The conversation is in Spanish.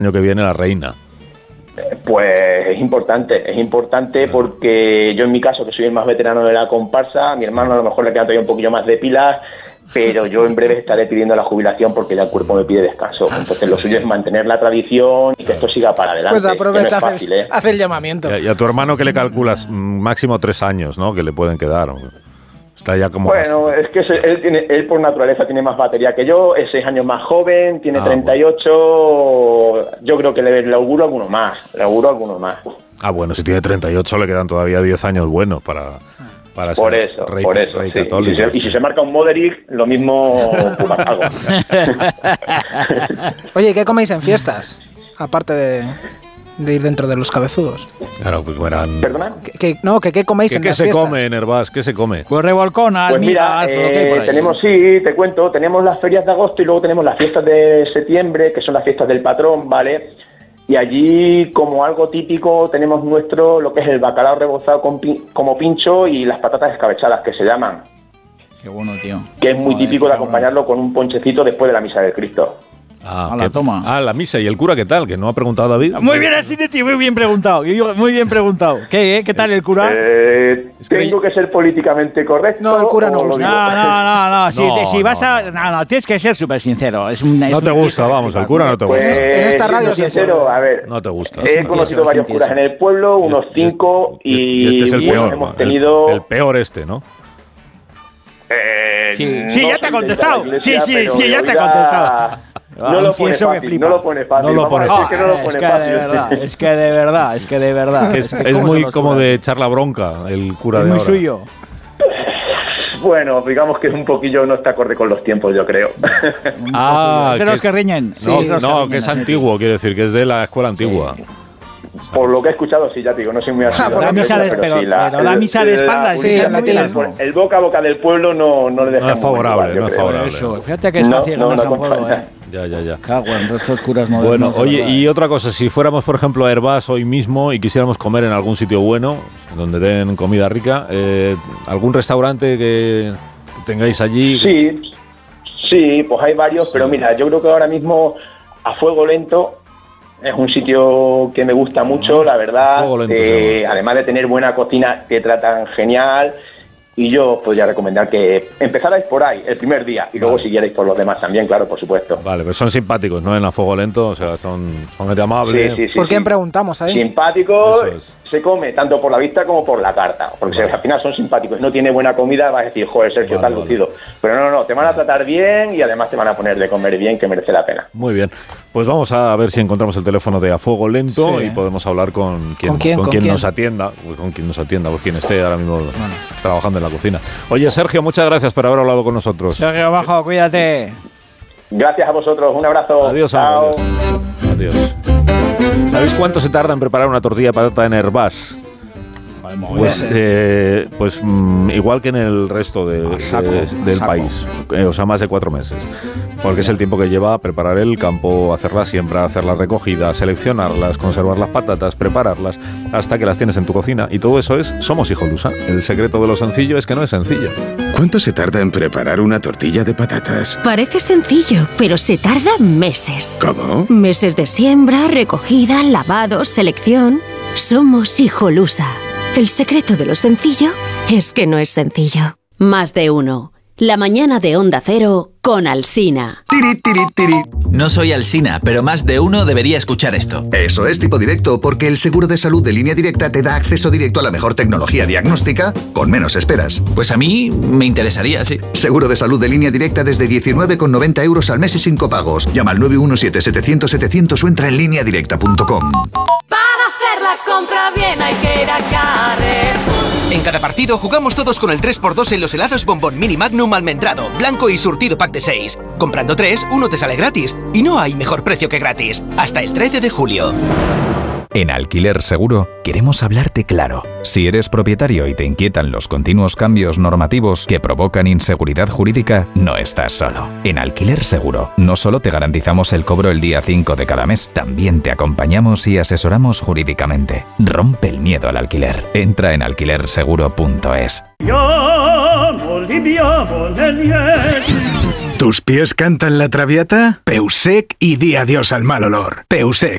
año que viene la reina. Pues es importante porque yo en mi caso, que soy el más veterano de la comparsa, a mi hermano a lo mejor le quedan todavía un poquillo más de pilas, pero yo en breve estaré pidiendo la jubilación porque ya el cuerpo me pide descanso. Entonces lo suyo es mantener la tradición y que esto siga para adelante. Pues aprovecha, no es fácil, hace el llamamiento. Y a tu hermano, ¿qué le calculas? Máximo 3 años, ¿no? Que le pueden quedar. Está ya como... Bueno, es que él por naturaleza tiene más batería que yo, es 6 años más joven, tiene 38, bueno. Yo creo que le auguro alguno más, Bueno, si tiene 38 le quedan todavía 10 años buenos para por ser eso, rey sí. católico. Y si se marca un Moderich, lo mismo pues hago. Oye, ¿qué coméis en fiestas? Aparte de ir dentro de los cabezudos. Claro, pues eran... ¿Perdona? ¿Qué coméis en las fiestas? ¿Qué se come en Herbás? ¿Qué se come? Pues revolconas, pues mira, te cuento, tenemos las ferias de agosto y luego tenemos las fiestas de septiembre, que son las fiestas del patrón, ¿vale? Y allí, como algo típico, tenemos lo que es el bacalao rebozado como pincho y las patatas escabechadas, que se llaman. Qué bueno, tío. Que es muy típico de acompañarlo con un ponchecito después de la misa del Cristo. Toma. La misa. ¿Y el cura qué tal? Que no ha preguntado David. Muy bien así de ti, muy bien preguntado. ¿Qué tal el cura? Tengo que ser políticamente correcto. No, el cura no gusta. No. No, tienes que ser súper sincero. No te gusta, vamos, el cura no te gusta. Pues, en esta radio sincero, a ver. No te gusta. He conocido varios curas en el pueblo, unos 5, y este es el peor. Hemos tenido... El peor ¿no? Sí, ya te ha contestado. Sí, ya te ha contestado. No lo pone fácil. Es que de verdad. Es muy como de echar la bronca el cura de ahora. Es muy suyo. Bueno, digamos que es un poquillo, no está acorde con los tiempos, yo creo. ¿Es de los que riñen? No, que es antiguo, quiere decir, que es de la escuela antigua. Por lo que he escuchado, sí, ya te digo, no soy muy asiduo. La misa de espaldas, el boca a boca del pueblo no le deja. No es favorable. Eso, fíjate que es fácil ganarse un pueblo, Ya. Cago en estos curas modernos. Bueno, oye, y otra cosa, si fuéramos, por ejemplo, a Herbás hoy mismo y quisiéramos comer en algún sitio bueno, donde den comida rica, ¿algún restaurante que tengáis allí? Sí, pues hay varios, pero mira, yo creo que ahora mismo A Fuego Lento es un sitio que me gusta mucho, la verdad. Además de tener buena cocina, te tratan genial. Y yo os podría recomendar que empezarais por ahí el primer día y luego siguierais por los demás también, claro, por supuesto. Vale, pero son simpáticos, ¿no? En A Fuego Lento, o sea, son gente amable. Sí. ¿Por quién preguntamos ahí? Simpáticos, se come tanto por la vista como por la carta, porque si al final son simpáticos, no tiene buena comida, vas a decir, joder, Sergio, estás lucido. Pero no, te van a tratar bien y además te van a poner de comer bien, que merece la pena. Muy bien, pues vamos a ver si encontramos el teléfono de A Fuego Lento y podemos hablar con quien nos atienda, pues quien esté ahora mismo trabajando en la cocina. Oye, Sergio, muchas gracias por haber hablado con nosotros. Sergio, bajo, cuídate. Gracias a vosotros, un abrazo. Adiós. Adiós. ¿Sabéis cuánto se tarda en preparar una tortilla de patata en Herbás? Pues igual que en el resto del país, o sea, más de 4 meses, porque es el tiempo que lleva preparar el campo, hacer la siembra, hacer la recogida, seleccionarlas, conservar las patatas, prepararlas, hasta que las tienes en tu cocina. Y todo eso es Somos Hijolusa. El secreto de lo sencillo es que no es sencillo. ¿Cuánto se tarda en preparar una tortilla de patatas? Parece sencillo, pero se tarda meses. ¿Cómo? Meses de siembra, recogida, lavado, selección. Somos Hijolusa. El secreto de lo sencillo es que no es sencillo. Más de uno. La mañana de Onda Cero con Alsina. No soy Alsina, pero más de uno debería escuchar esto. Eso es Tipo Directo, porque el seguro de salud de Línea Directa te da acceso directo a la mejor tecnología diagnóstica con menos esperas. Pues a mí me interesaría, sí. Seguro de salud de Línea Directa desde 19,90 euros al mes y sin copagos. Llama al 917-700-700 o entra en lineadirecta.com. Para hacer la compra bien hay que ir a Carrefour. En cada partido jugamos todos con el 3x2 en los helados Bombón Mini Magnum almendrado, blanco y surtido pack de 6. Comprando 3, uno te sale gratis. Y no hay mejor precio que gratis. Hasta el 13 de julio. En Alquiler Seguro queremos hablarte claro. Si eres propietario y te inquietan los continuos cambios normativos que provocan inseguridad jurídica, no estás solo. En Alquiler Seguro no solo te garantizamos el cobro el día 5 de cada mes, también te acompañamos y asesoramos jurídicamente. Rompe el miedo al alquiler. Entra en alquilerseguro.es. ¿Tus pies cantan la traviata? Peusec y di adiós al mal olor. Peusec,